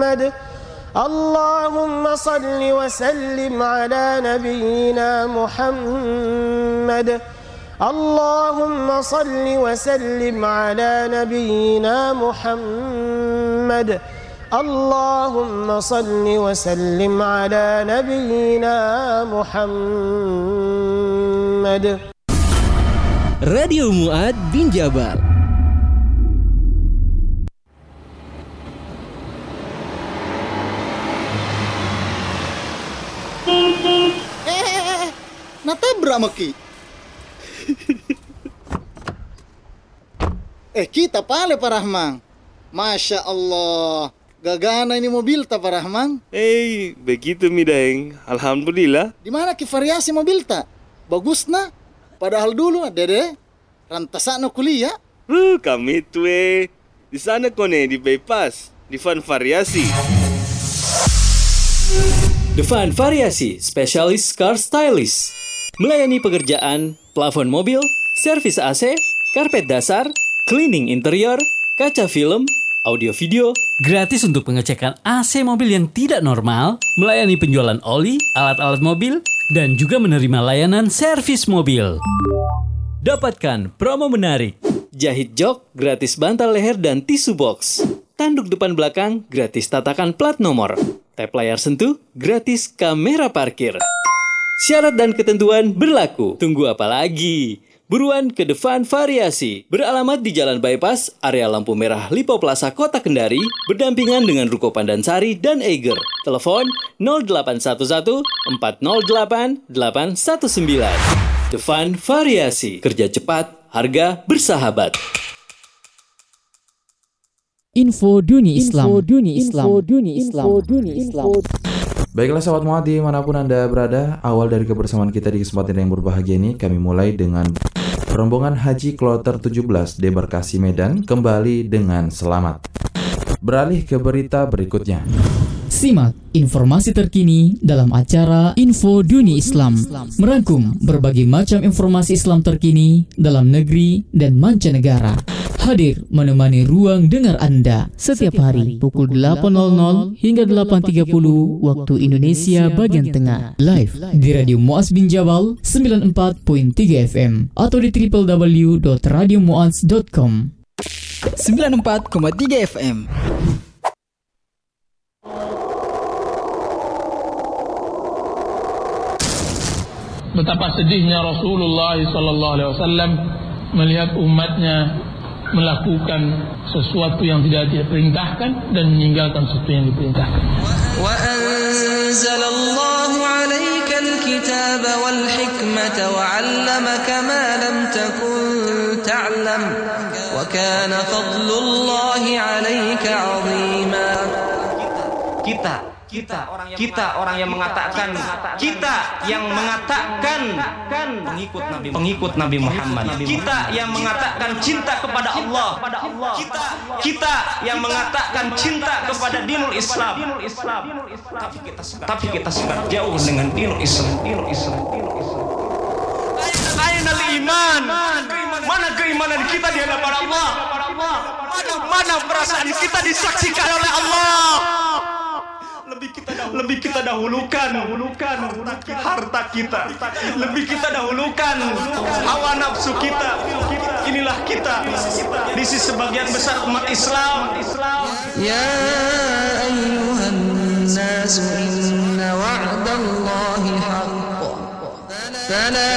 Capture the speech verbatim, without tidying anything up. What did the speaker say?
محمد اللهم صل وسلم على نبينا محمد اللهم صل وسلم على نبينا محمد اللهم صل وسلم على نبينا محمد. Radio Mu'ad bin Jabal. Eh, natabrak maki. eh, kita pale Pak Rahman. Masya Allah, gagana ini mobil ta Pak Rahman. Eh, begitu Mideng. Alhamdulillah. Di mana ki variasi mobil ta? Bagus na. Padahal dulu Dede rantasana kuliah. Uh, kami itu eh. Di sana kone di bypass, di Van Variasi. The Van Variasi, spesialis car stylist. Melayani pekerjaan, plafon mobil, servis A C, karpet dasar, cleaning interior, kaca film, audio video. Gratis untuk pengecekan A C mobil yang tidak normal, melayani penjualan oli, alat-alat mobil, dan juga menerima layanan servis mobil. Dapatkan promo menarik. Jahit jok, gratis bantal leher dan tisu box. Tanduk depan belakang, gratis tatakan plat nomor. Tap layar sentuh, gratis kamera parkir. Syarat dan ketentuan berlaku. Tunggu apa lagi? Buruan ke The Van Variasi. Beralamat di Jalan Bypass, area lampu merah Lipo Plaza Kota Kendari, berdampingan dengan Ruko Pandansari dan Eiger. Telepon nol delapan satu satu empat nol delapan delapan satu sembilan. The Van Variasi. Kerja cepat, harga bersahabat. Info Dunia Islam. Info Dunia Islam. Info Dunia Islam. Info Dunia Islam. Baiklah sahabat Mu'ad dimanapun Anda berada, awal dari kebersamaan kita di kesempatan yang berbahagia ini, kami mulai dengan rombongan Haji Kloter tujuh belas Debarkasi Medan kembali dengan selamat. Beralih ke berita berikutnya. Simak informasi terkini dalam acara Info Dunia Islam, merangkum berbagai macam informasi Islam terkini dalam negeri dan mancanegara. Hadir menemani ruang dengar Anda setiap hari pukul delapan hingga delapan tiga puluh waktu Indonesia bagian tengah. Live di Radio Mu'adz bin Jabal sembilan puluh empat koma tiga F M atau di w w w dot radio muadz dot com. sembilan puluh empat koma tiga F M. Betapa sedihnya Rasulullah sallallahu alaihi wasallam melihat umatnya melakukan sesuatu yang tidak diperintahkan dan meninggalkan sesuatu yang diperintahkan. Wa anzalallahu 'alaikal kitaba wal hikmata wa 'allamaka ma lam takun ta'lam wa kana fadlullahi 'alaika 'azima. Kita Kita, kita orang yang mengatakan, kita yang mengatakan pengikut Nabi, pengikut Nabi Muhammad. Kita yang mengatakan cinta kepada Allah. Kita, kita yang mengatakan cinta kepada dinul Islam. Tapi kita, tapi kita sangat jauh dengan dinul Islam. Dinul Islam. Ainal iman. Mana keimanan kita di hadapan Allah? Mana perasaan kita disaksikan oleh Allah? Lebih kita dahulukan, lebih kita dahulukan, dahulukan harta kita, lebih kita dahulukan hawa nafsu kita. Inilah kita di sisi sebagian besar umat Islam. Ya ayyuhan nas inna wa'dallahi haqq. Fala